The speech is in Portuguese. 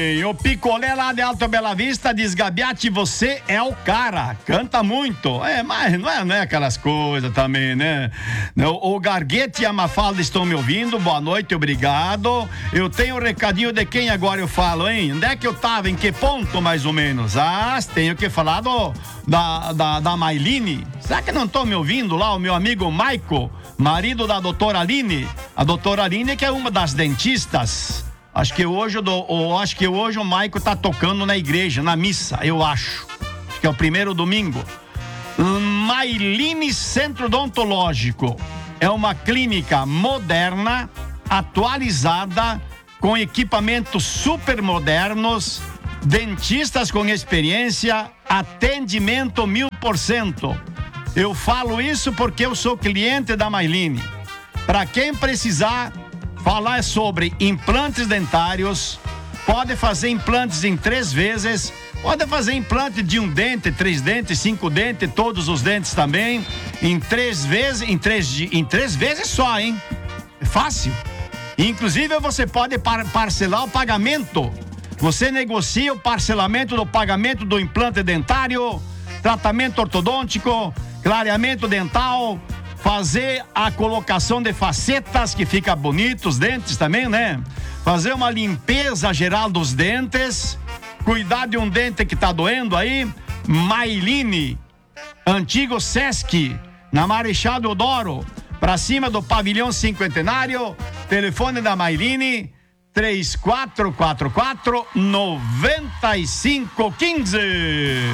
hein? O Picolé lá de Alto Bela Vista diz: Gabiati, você é o cara. Canta muito. Mas não é aquelas coisas também, né? O Garguete e a Mafalda estão me ouvindo. Boa noite, obrigado. Eu tenho um recadinho de quem agora eu falo, hein? Onde é que eu tava? Em que ponto, mais ou menos? Tenho que falar da Mailine. Será que não estão me ouvindo lá? O meu amigo Maico, marido da doutora Aline. A doutora Aline, que é uma das dentistas. Acho que hoje o Maico tá tocando na igreja, na missa, eu acho. Acho que é o primeiro domingo. Mailine Centro Odontológico. É uma clínica moderna, atualizada, com equipamentos super modernos, dentistas com experiência, atendimento 1000%. Eu falo isso porque eu sou cliente da Mailine. Para quem precisar falar sobre implantes dentários, pode fazer implantes em 3 vezes, pode fazer implante de 1 dente, 3 dentes, 5 dentes, todos os dentes também, em 3 vezes, em 3 vezes só, hein? É fácil. Inclusive você pode parcelar o pagamento. Você negocia o parcelamento do pagamento do implante dentário, tratamento ortodôntico, clareamento dental, fazer a colocação de facetas, que fica bonito, os dentes também, né? Fazer uma limpeza geral dos dentes, cuidar de um dente que tá doendo aí. Mailine, antigo Sesc, na Marechal Deodoro, pra cima do Pavilhão Cinquentenário. Telefone da Mailine, 3444-9515.